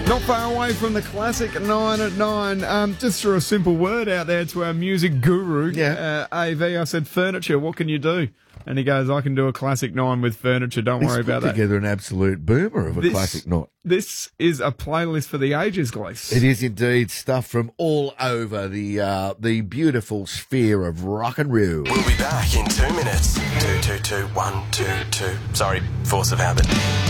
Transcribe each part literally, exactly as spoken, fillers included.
Not far away from the classic nine at nine. Um, just threw a simple word out there to our music guru, Yeah. uh, A V. I said, furniture, what can you do? And he goes, I can do a classic nine with furniture. Don't He's worry put about that. together an absolute boomer of a This- classic night. This is a playlist for the ages, Glees. It is indeed stuff from all over the uh, the beautiful sphere of rock and roll. We'll be back in two minutes. Two, two, two, one, two, two. Sorry, force of habit.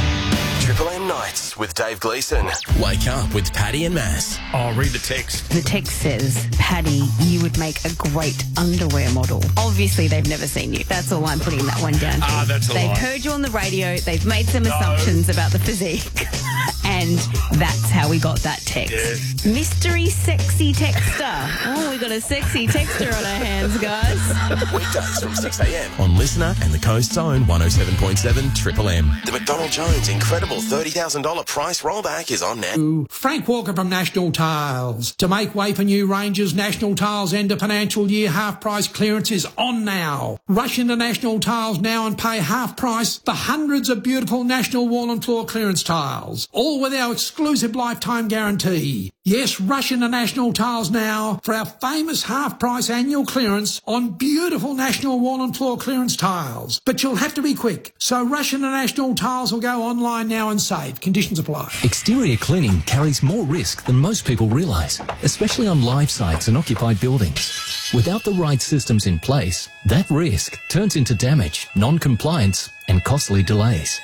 Triple M Nights with Dave Gleeson. Wake up with Paddy and Mass. I'll read the text. The text says, Paddy, you would make a great underwear model. Obviously, they've never seen you. That's all I'm putting that one down to. Ah, that's a They've lie. heard you on the radio. They've made some assumptions about the physique. And that's how we got that text. Yes. Mystery sexy texter. Oh, we got a sexy texter on our hands, guys. Weekdays from six a.m. on Listener and the Coast's own one oh seven point seven Triple M. The McDonald Jones incredible thirty thousand dollars price rollback is on now. Frank Walker from National Tiles. To make way for new ranges, National Tiles end of financial year half price clearance is on now. Rush into National Tiles now and pay half price for hundreds of beautiful National wall and floor clearance tiles, all with our exclusive lifetime guarantee. Yes, rush into National Tiles now for our famous half price annual clearance on beautiful National wall and floor clearance tiles. But you'll have to be quick, so rush into National Tiles or go online now and save. Conditions apply. Exterior cleaning carries more risk than most people realise, especially on live sites and occupied buildings. Without the right systems in place, that risk turns into damage, non-compliance and costly delays.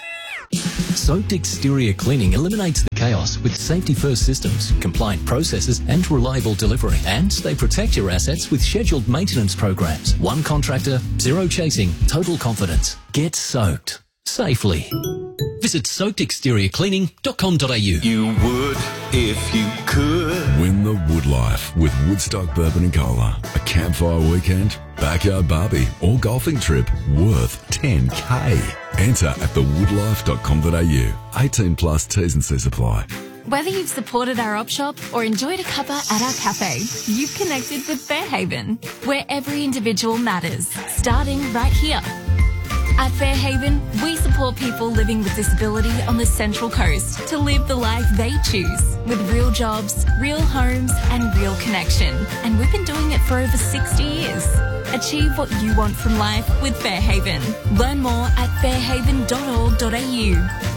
Soaked exterior cleaning eliminates the chaos with safety-first systems, compliant processes and reliable delivery. And they protect your assets with scheduled maintenance programs. One contractor, zero chasing, total confidence. Get soaked safely. Visit soaked exterior cleaning dot com dot a u. You would if you could. Win the Wood Life with Woodstock Bourbon and Cola. A campfire weekend, backyard barbie or golfing trip worth ten K. Enter at the wood life dot com dot a u. eighteen plus T's and C's apply. Whether you've supported our op shop or enjoyed a cuppa at our cafe, you've connected with Fairhaven, where every individual matters, starting right here. At Fairhaven, we support people living with disability on the Central Coast to live the life they choose, with real jobs, real homes and real connection. And we've been doing it for over sixty years. Achieve what you want from life with Fairhaven. Learn more at fairhaven dot org dot a u.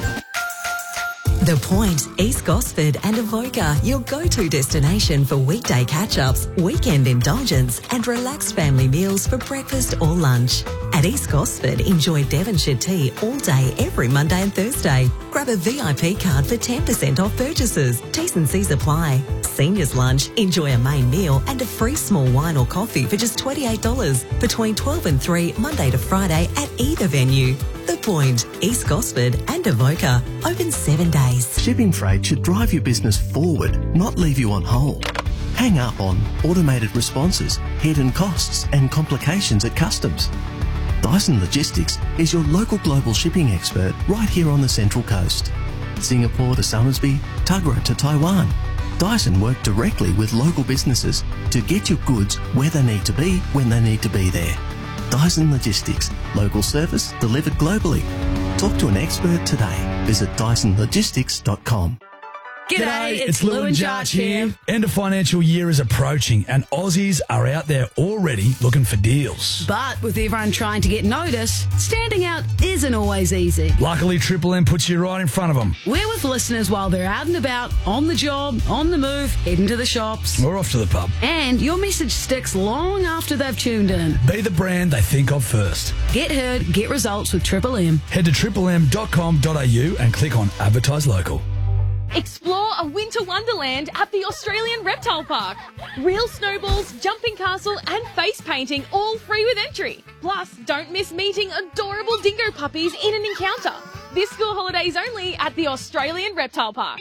The Point, East Gosford and Avoca, your go-to destination for weekday catch-ups, weekend indulgence and relaxed family meals for breakfast or lunch. At East Gosford, enjoy Devonshire tea all day every Monday and Thursday. Grab a V I P card for ten percent off purchases. T's and C's apply. Seniors lunch, enjoy a main meal and a free small wine or coffee for just twenty-eight dollars between twelve and three, Monday to Friday at either venue. The Point, East Gosford and Avoca, open seven days. Shipping freight should drive your business forward, not leave you on hold. Hang up on automated responses, hidden costs and complications at customs. Dyson Logistics is your local global shipping expert right here on the Central Coast. Singapore to Somersby, Tuggerah to Taiwan. Dyson work directly with local businesses to get your goods where they need to be when they need to be there. Dyson Logistics, local service delivered globally. Talk to an expert today. Visit dyson logistics dot com. G'day, it's Lou and Jarch here. End of financial year is approaching and Aussies are out there already looking for deals. But with everyone trying to get noticed, standing out isn't always easy. Luckily, Triple M puts you right in front of them. We're with listeners while they're out and about, on the job, on the move, heading to the shops. We're off to the pub. And your message sticks long after they've tuned in. Be the brand they think of first. Get heard, get results with Triple M. Head to triple m dot com dot a u and click on Advertise Local. Explore a winter wonderland at the Australian Reptile Park. Real snowballs, jumping castle and face painting all free with entry. Plus, don't miss meeting adorable dingo puppies in an encounter. This school holidays only at the Australian Reptile Park.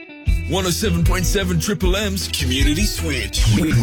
one oh seven point seven Triple M's Community Switch.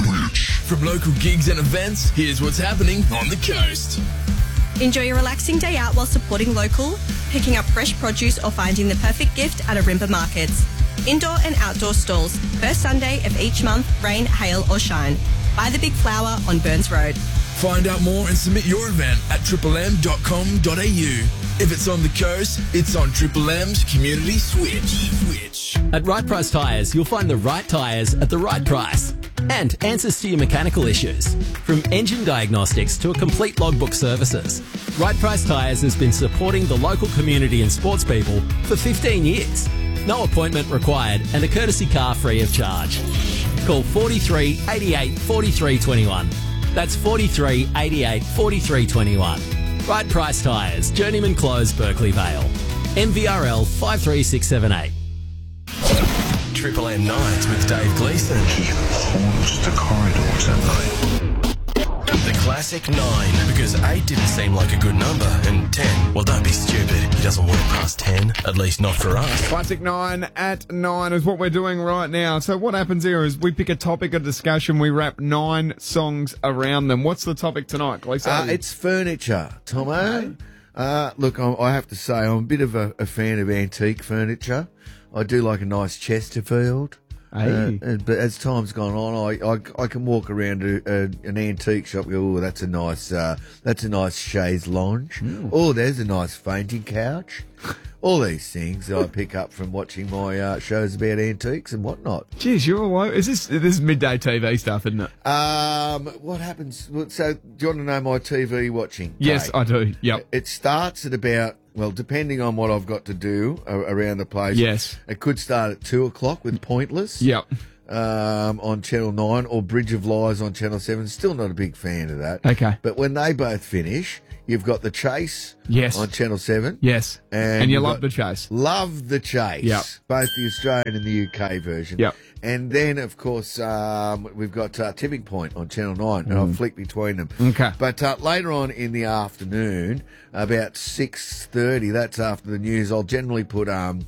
From local gigs and events, here's what's happening on the coast. Enjoy a relaxing day out while supporting local, picking up fresh produce or finding the perfect gift at Arimba Markets. Indoor and outdoor stalls, first Sunday of each month, rain, hail or shine. Buy the Big Flower on Burns Road. Find out more and submit your event at triple m dot com dot a u. If it's on the coast, it's on Triple M's Community Switch. Switch. At Right Price Tyres, you'll find the right tyres at the right price and answers to your mechanical issues. From engine diagnostics to a complete logbook services, Right Price Tyres has been supporting the local community and sports people for fifteen years. No appointment required and a courtesy car free of charge. Call forty-three eighty-eight forty-three twenty-one. That's forty-three eighty-eight forty-three twenty-one. Right Price Tyres, Journeyman Close, Berkeley Vale. M V R L five three six seven eight. Triple M Nights with Dave Gleeson. He haunts the corridors at night. The classic nine, because eight didn't seem like a good number, and ten, well, don't be stupid. He doesn't work past ten, at least not for us. Classic nine at nine is what we're doing right now. So what happens here is we pick a topic of discussion, we wrap nine songs around them. What's the topic tonight, Gleeson? Uh, it's furniture, Tomo. Okay. Uh, look, I, I have to say, I'm a bit of a, a fan of antique furniture. I do like a nice Chesterfield. Hey. Uh, but as time's gone on, I, I, I can walk around to uh, an antique shop and go, oh, that's a nice, uh, that's a nice chaise lounge. Mm. Oh, there's a nice fainting couch. All these things I pick up from watching my uh, shows about antiques and whatnot. Jeez, you're all over. Is this, this is midday T V stuff, isn't it? Um, what happens? So, do you want to know my T V watching? Yes, Kate? I do. Yep. It starts at about, well, depending on what I've got to do uh, around the place. Yes. It could start at two o'clock with Pointless. Yep. Um, on Channel nine or Bridge of Lies on Channel seven. Still not a big fan of that. Okay. But when they both finish, you've got The Chase yes. on Channel seven. Yes. And, and you you've love got- The Chase. Love The Chase. Yep. Both the Australian and the U K version. Yep. And then, of course, um, we've got uh, Tipping Point on Channel nine, and Mm. I'll flick between them. Okay. But uh, later on in the afternoon, about six thirty, that's after the news, I'll generally put, um,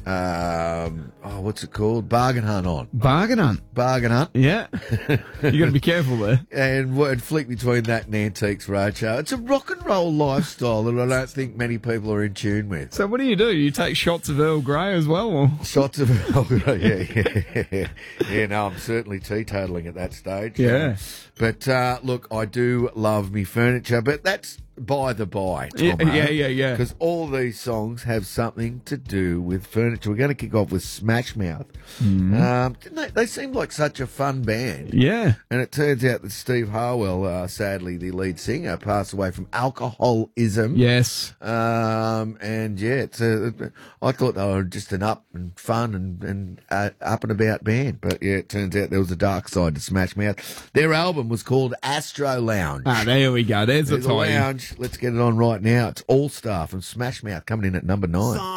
um, oh, what's it called? Bargain Hunt on. Bargain Hunt. Bargain Hunt. Yeah. you got to be careful there. And what flick between that and Antiques Roadshow. It's a rock and roll lifestyle that I don't think many people are in tune with. So what do you do? You take shots of Earl Grey as well? Or? Shots of Earl Grey, yeah, yeah, yeah. Yeah, no, I'm certainly teetotaling at that stage. Yeah. But, uh, look, I do love me furniture, but that's by the by, Yeah, Tomo. yeah, yeah, yeah. Because all these songs have something to do with furniture. We're going to kick off with Smash Mouth. Mm. Um, didn't they, they seemed like such a fun band. Yeah. And it turns out that Steve Harwell, uh, sadly the lead singer, passed away from alcoholism. Yes. Um, and yeah, it's a, I thought they were just an up and fun and, and uh, up and about band. But yeah, it turns out there was a dark side to Smash Mouth. Their album was called Astro Lounge. Ah, there we go. There's, There's the a tie. lounge. Let's get it on right now. It's All Star from Smash Mouth coming in at number nine.